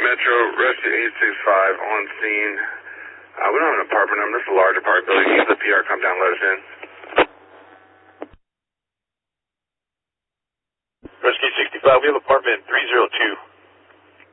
Metro, Rescue 865 on scene. We don't have an apartment number. This is a large apartment building. Use the PR, come down, let us in. Rescue 65, we have apartment 302.